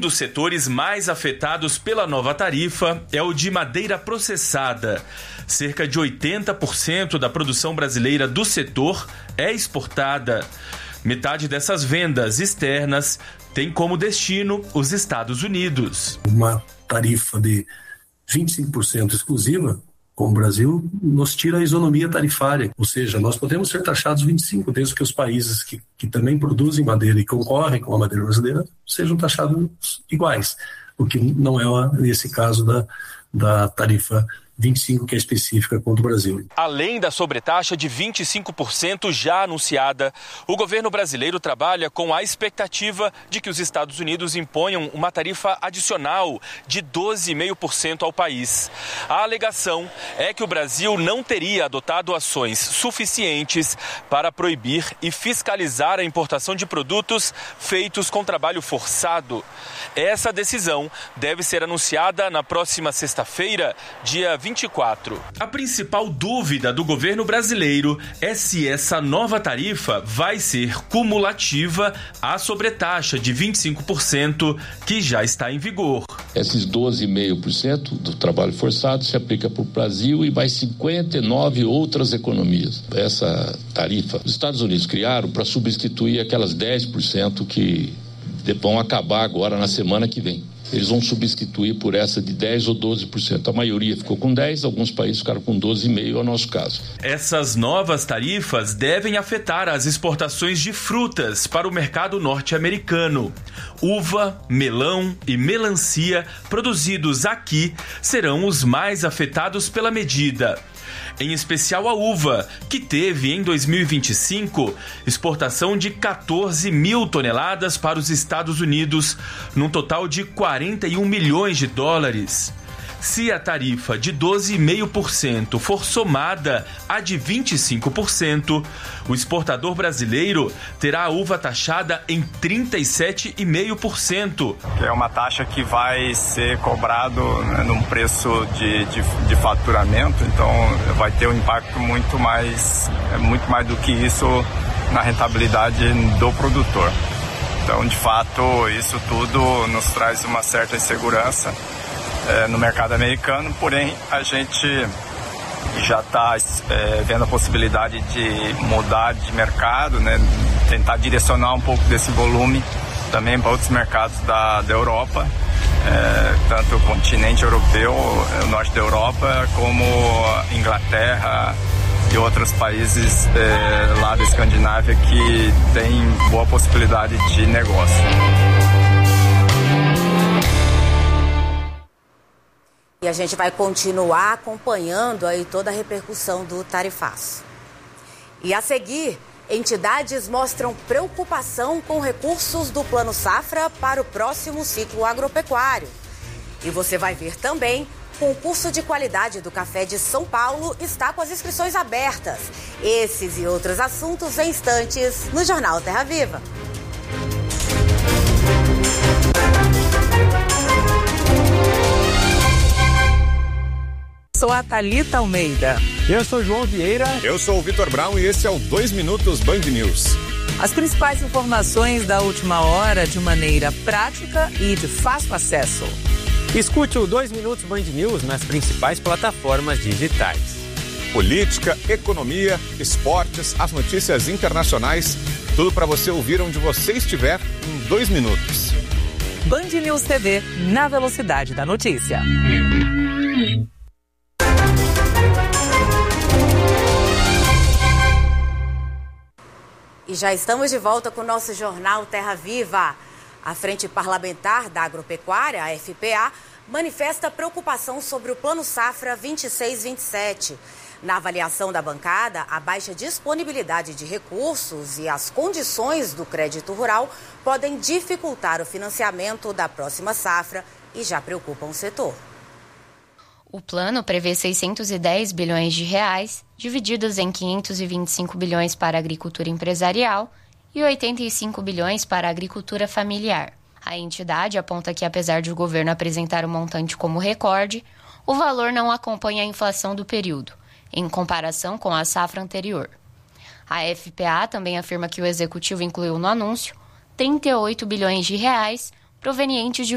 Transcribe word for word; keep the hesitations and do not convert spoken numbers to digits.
dos setores mais afetados pela nova tarifa é o de madeira processada. Cerca de oitenta por cento da produção brasileira do setor é exportada. Metade dessas vendas externas tem como destino os Estados Unidos. Uma tarifa de vinte e cinco por cento exclusiva com o Brasil nos tira a isonomia tarifária, ou seja, nós podemos ser taxados vinte e cinco por cento, desde que os países que, que também produzem madeira e concorrem com a madeira brasileira sejam taxados iguais, o que não é esse caso da, da tarifa vinte e cinco por cento, que é específica contra o Brasil. Além da sobretaxa de vinte e cinco por cento já anunciada, o governo brasileiro trabalha com a expectativa de que os Estados Unidos imponham uma tarifa adicional de doze vírgula cinco por cento ao país. A alegação é que o Brasil não teria adotado ações suficientes para proibir e fiscalizar a importação de produtos feitos com trabalho forçado. Essa decisão deve ser anunciada na próxima sexta-feira, dia vinte e quatro. A principal dúvida do governo brasileiro é se essa nova tarifa vai ser cumulativa à sobretaxa de vinte e cinco por cento que já está em vigor. Esses doze vírgula cinco por cento do trabalho forçado se aplica para o Brasil e mais cinquenta e nove outras economias. Essa tarifa os Estados Unidos criaram para substituir aquelas dez por cento que vão acabar agora na semana que vem. Eles vão substituir por essa de dez ou doze por cento. A maioria ficou com dez, alguns países ficaram com doze vírgula cinco por cento, é o nosso caso. Essas novas tarifas devem afetar as exportações de frutas para o mercado norte-americano. Uva, melão e melancia produzidos aqui serão os mais afetados pela medida. Em especial a uva, que teve em dois mil e vinte e cinco exportação de quatorze mil toneladas para os Estados Unidos, num total de quarenta e um milhões de dólares. Se a tarifa de doze vírgula cinco por cento for somada à de vinte e cinco por cento, o exportador brasileiro terá a uva taxada em trinta e sete vírgula cinco por cento. É uma taxa que vai ser cobrado, né, num preço de, de, de faturamento, então vai ter um impacto muito mais, muito mais do que isso na rentabilidade do produtor. Então, de fato, isso tudo nos traz uma certa insegurança É, no mercado americano, porém a gente já está é, vendo a possibilidade de mudar de mercado, né, tentar direcionar um pouco desse volume também para outros mercados da, da Europa, é, tanto o continente europeu, o norte da Europa, como Inglaterra e outros países é, lá da Escandinávia que tem boa possibilidade de negócio. E a gente vai continuar acompanhando aí toda a repercussão do tarifaço. E a seguir, entidades mostram preocupação com recursos do Plano Safra para o próximo ciclo agropecuário. E você vai ver também, o concurso de qualidade do café de São Paulo está com as inscrições abertas. Esses e outros assuntos em instantes no Jornal Terra Viva. Sou a Thalita Almeida. Eu sou João Vieira. Eu sou o Vitor Brown e esse é o dois Minutos Band News. As principais informações da última hora de maneira prática e de fácil acesso. Escute o dois Minutos Band News nas principais plataformas digitais. Política, economia, esportes, as notícias internacionais, tudo para você ouvir onde você estiver em dois minutos. Band News T V, na velocidade da notícia. E já estamos de volta com o nosso Jornal Terra Viva. A Frente Parlamentar da Agropecuária, a F P A, manifesta preocupação sobre o Plano Safra vinte e seis vinte e sete. Na avaliação da bancada, a baixa disponibilidade de recursos e as condições do crédito rural podem dificultar o financiamento da próxima safra e já preocupam o setor. O plano prevê seiscentos e dez bilhões de reais, divididos em quinhentos e vinte e cinco bilhões para a agricultura empresarial e oitenta e cinco bilhões para a agricultura familiar. A entidade aponta que, apesar de o governo apresentar o montante como recorde, o valor não acompanha a inflação do período, em comparação com a safra anterior. A F P A também afirma que o executivo incluiu no anúncio trinta e oito bilhões de reais provenientes de